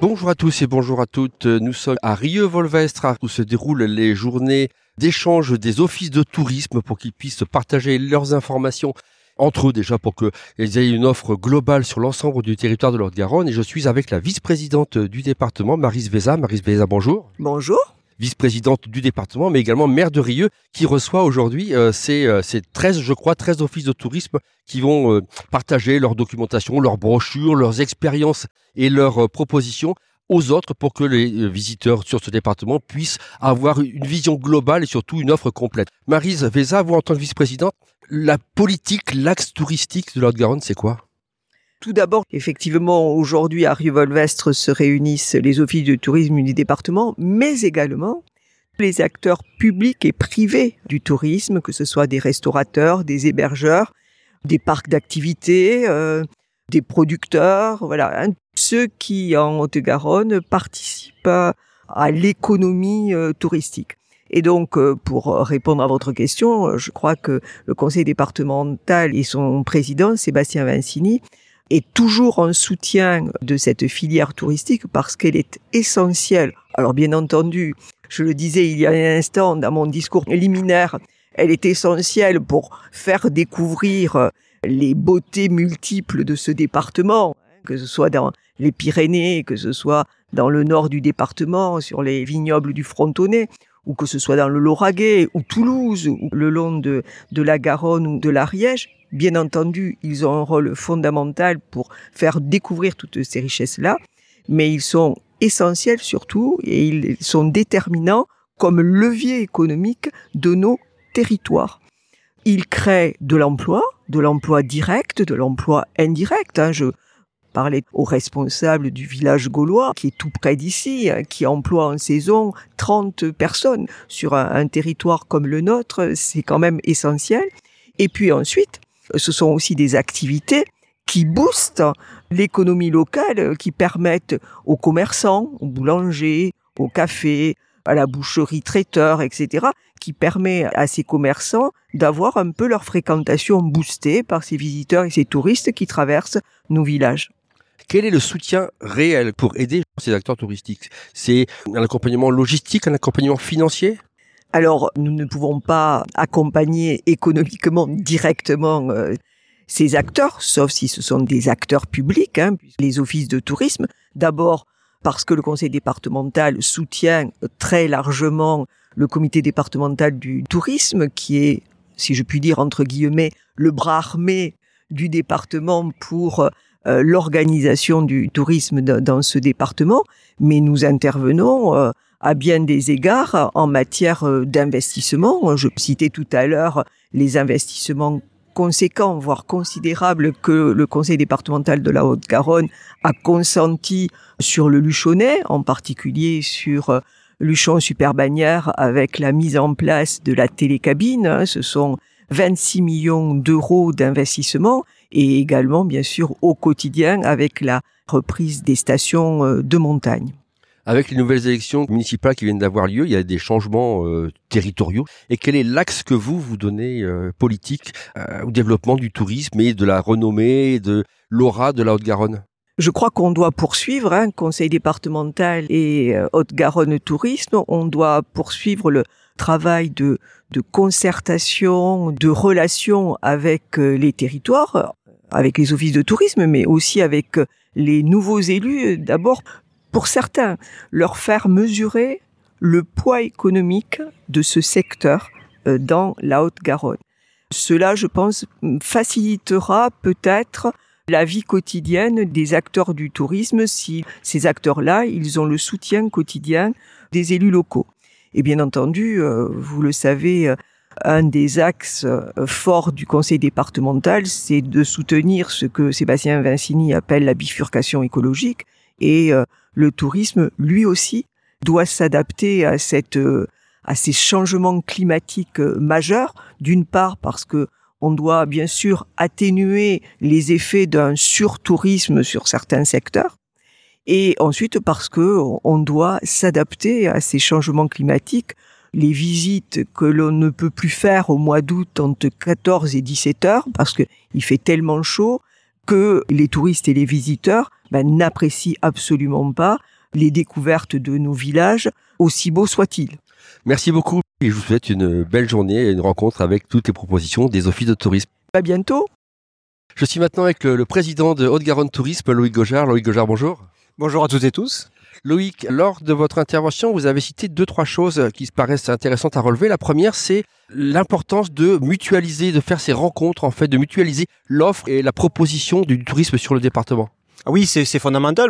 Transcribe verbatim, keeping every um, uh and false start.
Bonjour à tous et bonjour à toutes. Nous sommes à Rieux-Volvestre où se déroulent les journées d'échange des offices de tourisme pour qu'ils puissent partager leurs informations entre eux déjà pour qu'ils aient une offre globale sur l'ensemble du territoire de l'Haute-Garonne. Et je suis avec la vice-présidente du département, Maryse Véza. Maryse Véza, bonjour. Bonjour. Vice-présidente du département, mais également maire de Rieux, qui reçoit aujourd'hui euh, ces, euh, ces treize, je crois, treize offices de tourisme qui vont euh, partager leur documentation, leurs brochures, leurs expériences et leurs euh, propositions aux autres pour que les euh, visiteurs sur ce département puissent avoir une vision globale et surtout une offre complète. Maryse Véza, vous en tant que vice-présidente, la politique, l'axe touristique de la Haute-Garonne, c'est quoi ? Tout d'abord, effectivement, aujourd'hui à Rieux-Volvestre se réunissent les offices de tourisme du département, mais également les acteurs publics et privés du tourisme, que ce soit des restaurateurs, des hébergeurs, des parcs d'activités, euh, des producteurs, voilà, hein, ceux qui en Haute-Garonne participent à, à l'économie euh, touristique. Et donc, euh, pour répondre à votre question, je crois que le conseil départemental et son président, Sébastien Vincini, est toujours en soutien de cette filière touristique parce qu'elle est essentielle. Alors bien entendu, je le disais il y a un instant dans mon discours liminaire, elle est essentielle pour faire découvrir les beautés multiples de ce département, que ce soit dans les Pyrénées, que ce soit dans le nord du département, sur les vignobles du Frontonnet, ou que ce soit dans le Lauragais, ou Toulouse, ou le long de, de la Garonne ou de l'Ariège. Bien entendu, ils ont un rôle fondamental pour faire découvrir toutes ces richesses-là, mais ils sont essentiels surtout et ils sont déterminants comme levier économique de nos territoires. Ils créent de l'emploi, de l'emploi direct, de l'emploi indirect. Hein. Je parlais au responsable du village gaulois qui est tout près d'ici, hein, qui emploie en saison trente personnes sur un, un territoire comme le nôtre. C'est quand même essentiel. Et puis ensuite, ce sont aussi des activités qui boostent l'économie locale, qui permettent aux commerçants, aux boulangers, aux cafés, à la boucherie traiteur, et cetera, qui permet à ces commerçants d'avoir un peu leur fréquentation boostée par ces visiteurs et ces touristes qui traversent nos villages. Quel est le soutien réel pour aider ces acteurs touristiques ? C'est un accompagnement logistique, un accompagnement financier ? Alors, nous ne pouvons pas accompagner économiquement directement euh, ces acteurs, sauf si ce sont des acteurs publics, hein, les offices de tourisme. D'abord, parce que le conseil départemental soutient très largement le comité départemental du tourisme, qui est, si je puis dire, entre guillemets, le bras armé du département pour euh, l'organisation du tourisme de, dans ce département. Mais nous intervenons euh, à bien des égards en matière d'investissement. Je citais tout à l'heure les investissements conséquents, voire considérables, que le conseil départemental de la Haute-Garonne a consenti sur le Luchonnais, en particulier sur Luchon-Super-Bagnères avec la mise en place de la télécabine. Ce sont vingt-six millions d'euros d'investissement et également, bien sûr, au quotidien avec la reprise des stations de montagne. Avec les nouvelles élections municipales qui viennent d'avoir lieu, il y a des changements euh, territoriaux. Et quel est l'axe que vous, vous donnez euh, politique euh, au développement du tourisme et de la renommée, de l'aura de la Haute-Garonne ? Je crois qu'on doit poursuivre, hein, conseil départemental et euh, Haute-Garonne Tourisme, on doit poursuivre le travail de, de concertation, de relation avec euh, les territoires, avec les offices de tourisme, mais aussi avec euh, les nouveaux élus. D'abord, pour certains, leur faire mesurer le poids économique de ce secteur dans la Haute-Garonne. Cela, je pense, facilitera peut-être la vie quotidienne des acteurs du tourisme si ces acteurs-là, ils ont le soutien quotidien des élus locaux. Et bien entendu, vous le savez, un des axes forts du conseil départemental, c'est de soutenir ce que Sébastien Vincini appelle la bifurcation écologique. Et euh, le tourisme, lui aussi, doit s'adapter à cette, euh, à ces changements climatiques euh, majeurs. D'une part, parce que on doit bien sûr atténuer les effets d'un surtourisme sur certains secteurs. Et ensuite, parce que on doit s'adapter à ces changements climatiques. Les visites que l'on ne peut plus faire au mois d'août entre quatorze et dix-sept heures, parce qu'il fait tellement chaud que les touristes et les visiteurs ben, n'apprécient absolument pas les découvertes de nos villages, aussi beaux soient-ils. Merci beaucoup et je vous souhaite une belle journée et une rencontre avec toutes les propositions des offices de tourisme. À bientôt. Je suis maintenant avec le, le président de Haute-Garonne Tourisme, Loïc Gojard. Loïc Gojard, bonjour. Bonjour à toutes et tous. Loïc, lors de votre intervention, vous avez cité deux, trois choses qui se paraissent intéressantes à relever. La première, c'est l'importance de mutualiser, de faire ces rencontres, en fait, de mutualiser l'offre et la proposition du tourisme sur le département. Oui, c'est, c'est fondamental.